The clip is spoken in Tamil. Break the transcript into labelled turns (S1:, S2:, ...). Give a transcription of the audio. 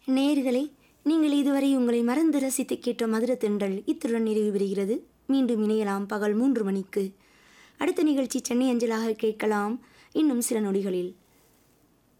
S1: நேயர்களே, நீங்கள் இதுவரை உங்களை மறந்து ரசித்து கேட்ட மதுர தென்றல் இத்துடன் நிறைவு பெறுகிறது. மீண்டும் இணையலாம் பகல் 3 மணிக்கு. அடுத்த நிகழ்ச்சி சென்னை அஞ்சலாக கேட்கலாம் இன்னும் சில நொடிகளில்.